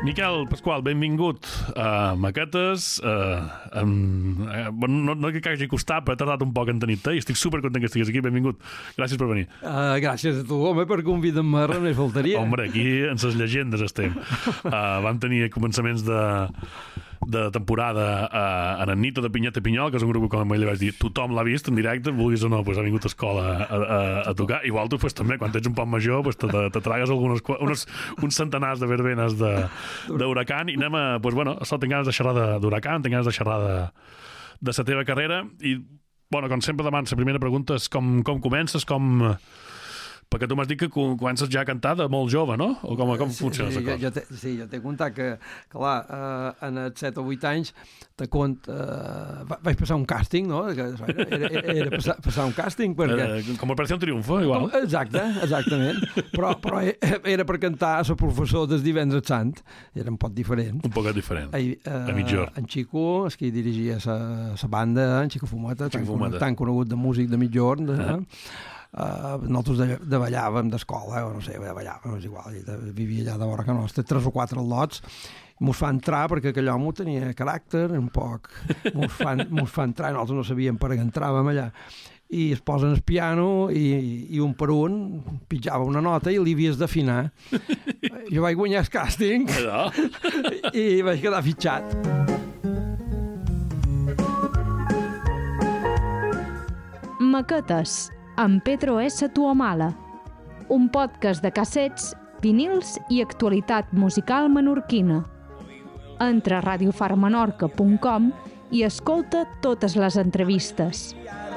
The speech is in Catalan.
Miquel Pasqual, benvingut a Maquetes. No que hagi costat, però he tardat un poc en tenir-te i estic supercontent que estiguis aquí. Benvingut. Gràcies per venir. Gràcies a tu, home, per convidar-me, res més faltaria. Hombre, aquí en ses llegendes estem. Vam tenir començaments de temporada en el Nito de Pinyet i Pinyol, que és un grup que, com ell vaig dir, tothom l'ha vist en directe, vulguis o no, pues ha vingut a escola a tocar. Igual tu pues, també, quan ets un poc major, pues, te tragues uns centenars de verbenes d'Huracan i anem a... Pues, bueno, tinc ganes de xerrar d'Huracan, tinc ganes de xerrar de la teva carrera i, bueno, com sempre demano, la primera pregunta és com comences, perquè tu m'has dit que comences ja a cantar de molt jove, no? O com funciona la cosa? Jo t'he contat que clar, en els 7 o 8 anys vaig passar un càsting, no? Era passar un càsting perquè... Com Operació Triunfo, igual. Exactament. Però era per cantar a la professor des Divendres Sant. Era un poc diferent. Un poc diferent. A mitjor. En Xico, és qui dirigia la banda, en Xico Fumeta, tan conegut de músic de mitjorn, nosaltres davallàvem d'escola, no sé, davallàvem, és igual, vivia allà de vora que nostra, 3 o 4 lots, mos fa entrar perquè aquell home tenia caràcter, un poc, mos fa entrar, i nosaltres no sabíem per què entràvem allà, i es posen al piano i un per un pitjava una nota i li havies d'afinar. Jo vaig guanyar el càsting i vaig quedar fitxat. Maquetes, amb Pedro S. Tuamala, un podcast de cassets, vinils i actualitat musical menorquina. Entra a radiofarmenorca.com i escolta totes les entrevistes.